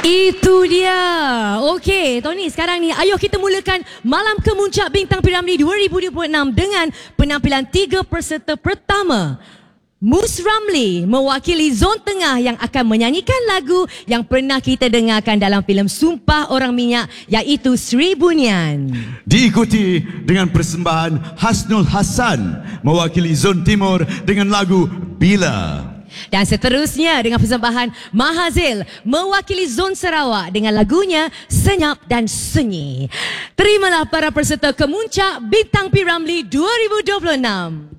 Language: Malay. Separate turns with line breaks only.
Itu dia. Okey, Tony, sekarang ni ayuh kita mulakan Malam Kemuncak Bintang Piramli 2026 dengan penampilan 3 peserta pertama. Mus Ramli mewakili Zon Tengah yang akan menyanyikan lagu yang pernah kita dengarkan dalam filem Sumpah Orang Minyak, iaitu Sri Bunyan.
Diikuti dengan persembahan Hasnul Hasan mewakili Zon Timur dengan lagu Bila.
Dan seterusnya dengan persembahan Mahazil mewakili Zon Sarawak dengan lagunya Senyap dan Sunyi. Terimalah para peserta Kemuncak Bintang Piramli 2026.